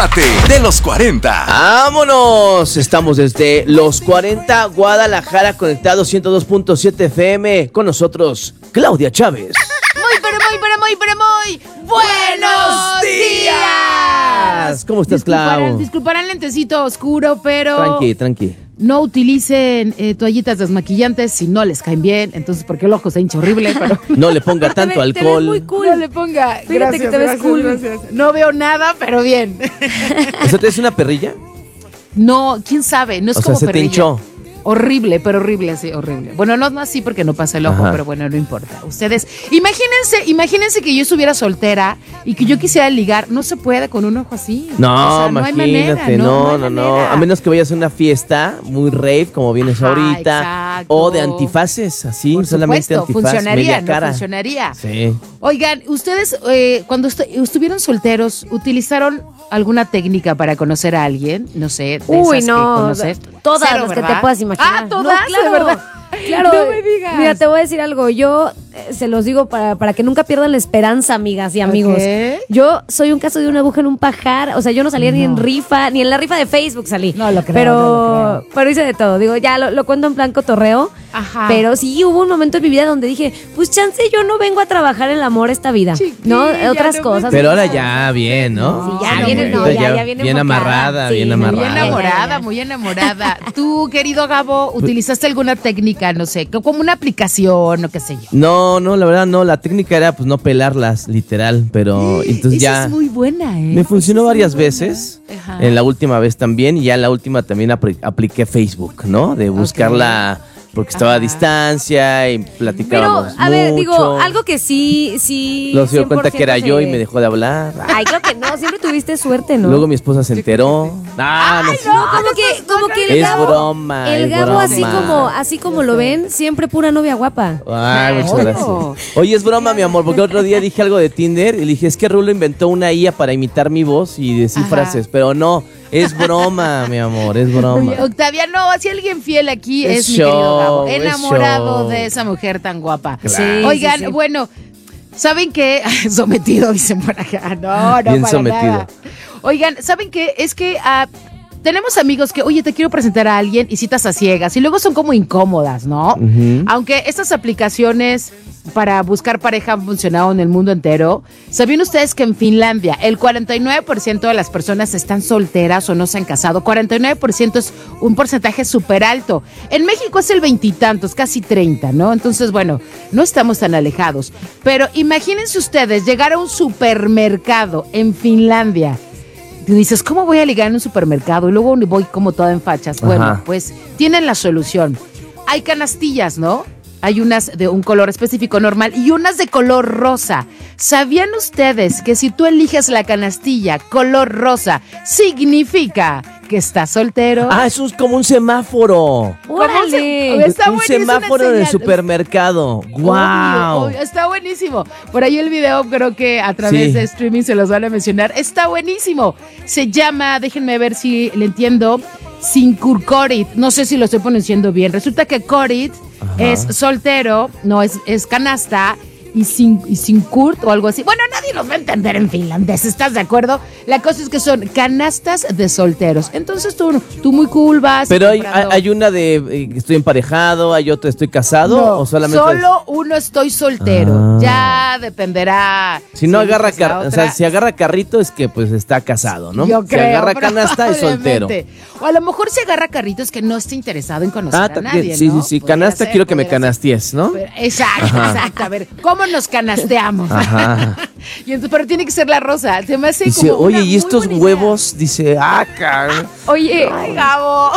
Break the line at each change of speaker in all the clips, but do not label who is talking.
De los 40.
¡Vámonos! Estamos desde los 40 Guadalajara, conectado 102.7 FM. Con nosotros, Claudia Chávez.
Muy buenos días.
¿Cómo estás, Clau?
Disculparán lentecito oscuro, pero
Tranqui.
no utilicen toallitas desmaquillantes si no les caen bien. Entonces, porque el ojo se hincha horrible, pero
No le ponga tanto alcohol.
Te ves muy cool.
no le ponga.
Fíjate
Gracias,
que te ves
gracias,
cool.
gracias. No veo nada, pero bien.
¿O sea, te es una perrilla?
No, quién sabe, no es
O sea,
como
se te
perrilla.
hinchó.
Horrible, pero horrible, sí, horrible. Bueno, no así porque no pasa el ojo,
Ajá.
pero bueno, no importa. Ustedes, imagínense que yo estuviera soltera y que yo quisiera ligar. No se puede con un ojo así.
No,
O sea, no hay
imagínate,
manera,
no.
hay manera.
A menos que vayas a una fiesta muy rave, como vienes
Ajá,
ahorita.
exacto.
O de antifaces, así,
Por
solamente
supuesto,
antifaz,
funcionaría,
media cara.
no funcionaría.
Sí.
Oigan, ustedes cuando estuvieron solteros, ¿utilizaron alguna técnica para conocer a alguien? No sé, de
Uy,
esas que
no,
conoces.
todas
Cero,
las que
¿verdad?
te puedas imaginar.
Ah, todas,
No, claro,
de verdad.
Claro,
No me digas.
Mira, te voy a decir algo. Yo se los digo para que nunca pierdan la esperanza, amigas y amigos.
Ok.
Yo soy un caso de una aguja en un pajar. O sea, yo no salía ni en rifa, ni en la rifa de Facebook salí.
No lo creo,
Pero,
no lo
pero hice de todo. Digo, ya lo cuento en plan cotorreo.
Ajá.
Pero sí hubo un momento en mi vida donde dije, pues chance yo no vengo a trabajar el amor esta vida. ¿No?
Chiquilla,
Otras
no
cosas.
Pero ahora ya bien, ¿no?
Sí, ya
no,
viene,
bueno.
no, ya viene
bien
enfocada.
amarrada,
Sí,
bien
muy
Muy
amarrada.
enamorada, muy enamorada. Tú, querido Gabo, ¿utilizaste alguna técnica, no sé, como una aplicación o qué sé yo?
No, la verdad no, la técnica era pues no pelarlas, literal, pero entonces
Esa
ya
es muy buena, ¿eh?
me funcionó
Esa es
varias
muy
veces,
buena. Ajá.
en la última vez también, y ya en la última también apliqué Facebook, ¿no? De buscarla, porque estaba a
Ajá.
distancia y
Pero,
platicábamos
a ver,
mucho.
digo, algo que sí.
Luego se dio cuenta que era
100%
yo y me dejó de hablar.
Ay, creo que no, siempre tuviste suerte, ¿no?
Luego mi esposa se enteró. Ah, no,
No, como que el
Es
Gabo.
broma,
El
es
Gabo,
broma.
así como lo ven, siempre pura novia guapa.
Ay, muchas
Claro.
gracias. Oye, es broma, mi amor, porque otro día dije algo de Tinder y le dije, es que Rulo inventó una IA para imitar mi voz y decir
Ajá.
frases, pero no, es broma, mi amor, es broma.
Octaviano, si alguien fiel aquí
Es
es mi querido
show,
Gabo,
es
enamorado
show.
de esa mujer tan guapa.
Sí,
Oigan,
sí, sí.
bueno, ¿saben qué? Sometido, dicen por acá. No,
Bien
para
sometido.
nada. Oigan, ¿saben qué? Es que tenemos amigos que, oye, te quiero presentar a alguien y citas a ciegas y luego son como incómodas, ¿no?
Ujú.
Aunque estas aplicaciones para buscar pareja han funcionado en el mundo entero, ¿sabían ustedes que en Finlandia el 49% de las personas están solteras o no se han casado? 49% es un porcentaje súper alto. En México es el veintitantos, casi 30, ¿no? Entonces, bueno, no estamos tan alejados. Pero imagínense ustedes llegar a un supermercado en Finlandia. Tú dices, ¿cómo voy a ligar en un supermercado? Y luego voy como toda en fachas.
Ajá.
Bueno, pues tienen la solución. Hay canastillas, ¿no? Hay unas de un color específico normal y unas de color rosa. ¿Sabían ustedes que si tú eliges la canastilla color rosa, significa que estás soltero?
Ah, eso es como un semáforo.
¡Órale!
Está
Un
buenísima
semáforo en el
señal.
supermercado.
Obvio,
¡Wow!
obvio, está buenísimo. Por ahí el video creo que a través
Sí.
de streaming se los van a mencionar. Está buenísimo. Se llama, déjenme ver si le entiendo, Sinkurkorit. No sé si lo estoy pronunciando bien. Resulta que Korit es soltero, no es canasta. Y Sinkurt o algo así. Bueno, nadie nos va a entender en finlandés, ¿estás de acuerdo? La cosa es que son canastas de solteros. Entonces tú muy cool vas.
Pero
comprando-
hay una de estoy emparejado, hay otra estoy casado
No,
o solamente.
solo uno estoy soltero.
Ah.
Ya dependerá.
Si no agarra
eliges la
o
otra.
sea, si agarra carrito es que pues está casado, ¿no?
Yo creo,
si agarra canasta es soltero.
probablemente. O a lo mejor si agarra carritos que no esté interesado en conocer a
También,
nadie,
sí,
¿no?
sí, sí.
Pudiera
Canasta
ser,
quiero que me
pudiera ser.
canasties, ¿no?
Exacto, exacto. A ver, ¿cómo nos canasteamos?
Ajá.
Y entonces, pero tiene que ser la rosa. Se me hace
Dice,
como
oye,
una
¿y
muy
estos
buena idea.
huevos? Dice, cabrón.
Oye,
Ay, Gabo.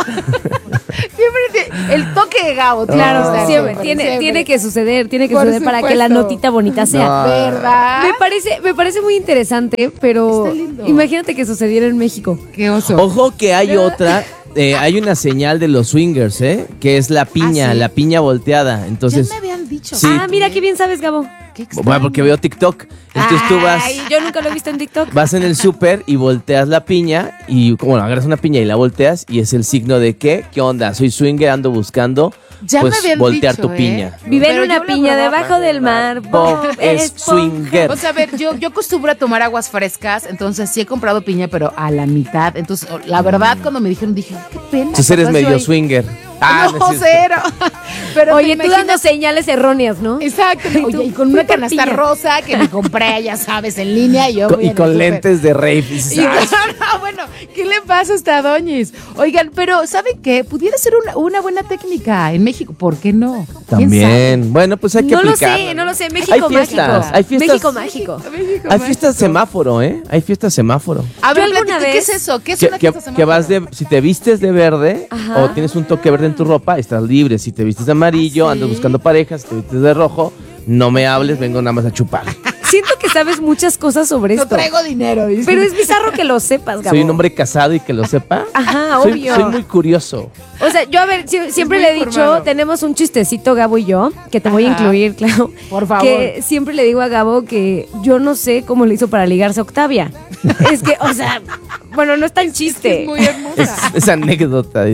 El toque de Gabo,
claro,
está
siempre, tiene que suceder
Por
para que la
supuesto.
notita bonita sea.
No.
¿Verdad?
Me parece muy interesante, pero
Está lindo.
imagínate que sucediera en México.
Qué oso.
Ojo que hay otra, hay una señal de los swingers, que es la piña,
¿Ah, sí?
la piña volteada.
Ya
Entonces,
me habían dicho.
Sí.
Ah, mira qué bien sabes, Gabo.
Qué extraño.
bueno, porque veo TikTok. Entonces tú vas,
Ay, yo nunca lo he visto en TikTok.
vas en el súper y volteas la piña y, bueno, agarras una piña y la volteas y es el signo de ¿qué onda? Soy swinger, ando buscando
Ya me
pues
habían
voltear
dicho,
tu piña.
Vive en
Pero
una
yo la
piña
verdad-
debajo del mar.
Bob es swinger.
O sea, a ver, yo acostumbro a tomar aguas frescas, entonces sí he comprado piña, pero a la mitad. Entonces, la verdad, cuando me dijeron, dije, qué pena.
Entonces eres
capaz yo
medio
ahí-
swinger.
no,
es cierto.
cero. Pero
Oye,
te
tú dando
imaginas-
señales erróneas, ¿no?
Exacto.
tú,
Oye, y con
fui
una
por
canasta
piña.
rosa que me compré, ya sabes, en línea. Y yo voy
Y
en el
con
súper.
lentes de rave. Dices,
Y no, bueno, ¿qué le pasa a esta doñis? Oigan, pero ¿saben qué? Pudiera ser una buena técnica en México. ¿Por qué no? ¿Quién sabe?
también. Bueno, pues hay que
No lo
aplicarla,
sé, no lo sé.
Hay
México
fiestas,
mágico.
hay fiestas.
México mágico.
México,
Hay fiestas semáforo, ¿eh? Hay fiestas semáforo.
A ver,
Yo alguna
platica, ¿qué es
vez-
eso? ¿Qué es
Que,
una
que-
fiesta
que vas de, si te vistes de verde
Ajá.
o tienes un toque verde en tu ropa, estás libre. Si te vistes de amarillo,
¿Ah, sí?
andas buscando parejas. Si te vistes de rojo, no me hables, vengo nada más a chupar.
Siento que sabes muchas cosas sobre
No
esto.
traigo dinero, dice.
Pero es bizarro que lo sepas, Gabo.
Soy un hombre casado y que lo sepa.
Ajá,
soy,
obvio.
soy muy curioso.
O sea, yo a ver, siempre
muy
le he dicho,
informado.
tenemos un chistecito, Gabo y yo, que te voy a
Ajá.
incluir, claro.
Por favor.
Que siempre le digo a Gabo que yo no sé cómo le hizo para ligarse a Octavia. Es que, o sea, bueno, no es tan chiste.
Es muy hermosa.
Es anécdota.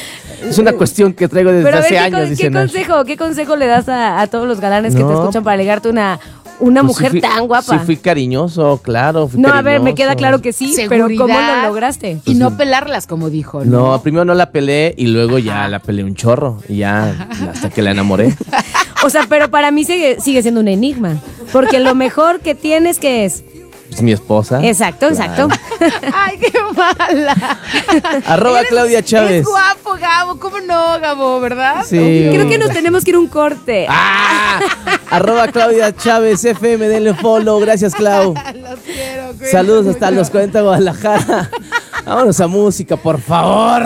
Es una cuestión que traigo desde
Pero a ver,
hace
¿qué,
años.
¿qué
Nash.
consejo le das a todos los galanes que te
No.
escuchan para ligarte una
Pues
mujer
sí fui-
tan guapa?
Sí, fui cariñoso, claro. Fui
No, a ver, me
cariñoso.
queda claro que sí, pero ¿cómo lo lograste?
Y no pelarlas, como dijo.
No, primero no la peleé y luego ya la peleé un chorro. Y ya hasta que la enamoré.
O sea, pero para mí sigue siendo un enigma. Porque lo mejor que tienes, ¿qué es?
Es mi esposa.
Exacto, exacto.
Ay, qué mala.
Arroba Claudia Chávez.
Es guapo, Gabo. ¿Cómo no, Gabo, verdad?
Sí.
Obvio.
Creo que nos tenemos que ir a un corte.
¡Ah! Arroba Claudia Chávez FM, denle follow. Gracias, Clau.
Los quiero. cuídense
Saludos hasta
mucho.
los 40 Guadalajara. Vámonos a música, por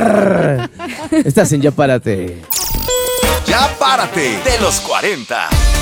favor. Estás en Ya Párate.
Ya párate de los 40.